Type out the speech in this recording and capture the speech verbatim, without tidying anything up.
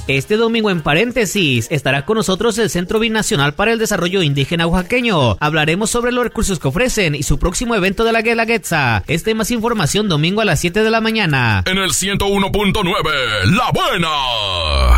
Este domingo, en paréntesis, estará con nosotros el Centro Binacional para el Desarrollo Indígena Oaxaqueño. Hablaremos sobre los recursos que ofrecen y su próximo evento de la Guelaguetza. Esta y más información domingo a las siete de la mañana. En el ciento uno punto nueve, La Buena.